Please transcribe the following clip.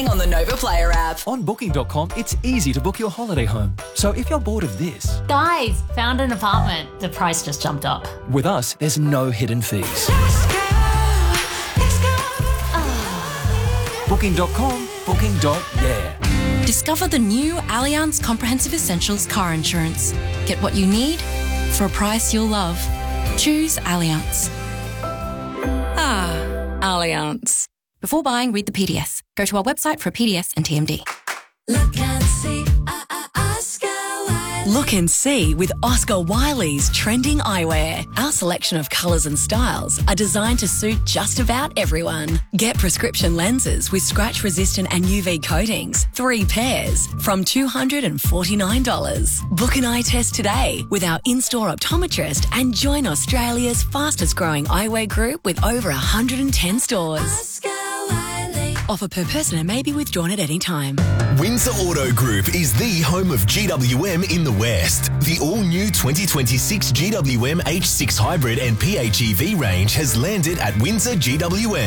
booking on the Nova Player app. On Booking.com, it's easy to book your holiday home. So if you're bored of this... Guys, found an apartment. The price just jumped up. With us, there's no hidden fees. Booking.com, booking.yeah. Discover the new Allianz Comprehensive Essentials car insurance. Get what you need for a price you'll love. Choose Allianz. Allianz. Before buying, read the PDS. Go to our website for a PDS and TMD. Look and see, Oscar Wiley. Look and see with Oscar Wiley's trending eyewear. Our selection of colours and styles are designed to suit just about everyone. Get prescription lenses with scratch-resistant and UV coatings, 3 pairs, from $249. Book an eye test today with our in-store optometrist and join Australia's fastest-growing eyewear group with over 110 stores. Oscar Wiley. Offer per person and may be withdrawn at any time. Windsor Auto Group is the home of GWM in the West. The all-new 2026 GWM H6 Hybrid and PHEV range has landed at Windsor GWM.